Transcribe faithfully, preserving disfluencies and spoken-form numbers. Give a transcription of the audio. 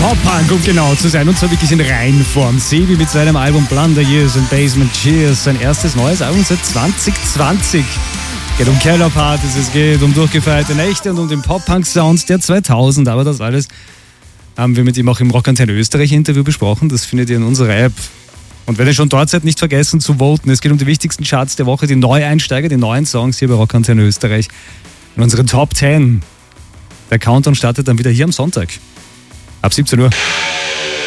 Pop-Punk, um genau zu sein. Und zwar wirklich in Reinform. Sebi mit seinem Album Blunder Years und Basement Cheers. Sein erstes neues Album seit zwanzig zwanzig. Es geht um Kellerpartys, es geht um durchgefeierte Nächte und um den Pop-Punk-Sound der zweitausend. Aber das alles haben wir mit ihm auch im Rockantenne Österreich Interview besprochen. Das findet ihr in unserer App. Und wenn ihr schon dort seid, nicht vergessen zu voten. Es geht um die wichtigsten Charts der Woche, die Neueinsteiger, die neuen Songs hier bei Rockantenne Österreich. In unseren Top zehn. Der Countdown startet dann wieder hier am Sonntag. Ab siebzehn Uhr.